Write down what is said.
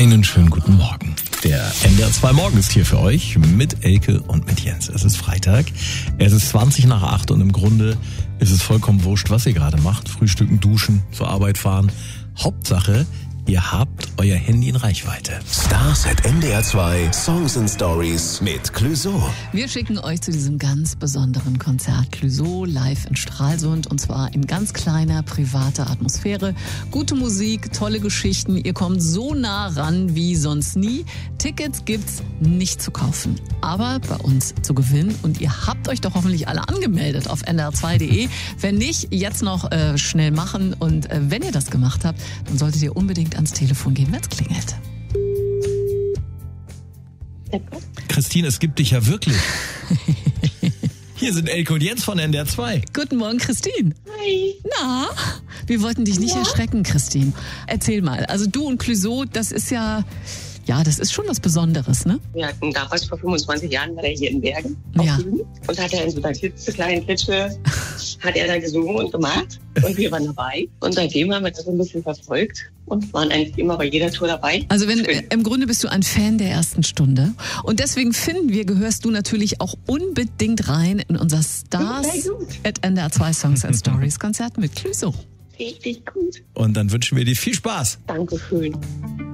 Einen schönen guten Morgen. Der NDR 2 Morgen ist hier für euch mit Elke und mit Jens. Es ist Freitag, es ist 20:20 und im Grunde ist es vollkommen wurscht, was ihr gerade macht. Frühstücken, duschen, zur Arbeit fahren. Hauptsache, ihr habt euer Handy in Reichweite. Stars at NDR 2 Songs and Stories mit Clouseau. Wir schicken euch zu diesem ganz besonderen Konzert Clouseau live in Stralsund und zwar in ganz kleiner, privater Atmosphäre. Gute Musik, tolle Geschichten. Ihr kommt so nah ran wie sonst nie. Tickets gibt's nicht zu kaufen, aber bei uns zu gewinnen. Und ihr habt euch doch hoffentlich alle angemeldet auf ndr2.de. Wenn nicht, jetzt noch schnell machen. Und wenn ihr das gemacht habt, dann solltet ihr unbedingt ans Telefon gehen, wenn es klingelt. Christine, es gibt dich ja wirklich. Hier sind Elke und Jens von NDR 2. Guten Morgen, Christine. Hi. Na, wir wollten dich nicht erschrecken, Christine. Erzähl mal, also du und Clouseau, das ist das ist schon was Besonderes, ne? Wir hatten damals vor 25 Jahren, war er hier in Bergen Ja. und hat er in so einer kleinen Klitsche, hat er da gesungen und gemacht und wir waren dabei. Und seitdem haben wir das so ein bisschen verfolgt und waren eigentlich immer bei jeder Tour dabei. Also Schön. im Grunde bist du ein Fan der ersten Stunde und deswegen gehörst du natürlich auch unbedingt rein in unser Stars Sehr gut. at NDR 2 Songs and Stories Konzert mit Clouseau. Richtig gut. Und dann wünschen wir dir viel Spaß. Dankeschön.